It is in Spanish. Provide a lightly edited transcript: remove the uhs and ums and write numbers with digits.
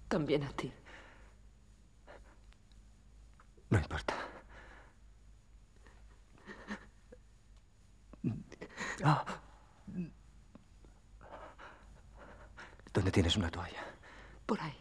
También a ti. No importa. Ah. ¿Dónde tienes una toalla? Por ahí.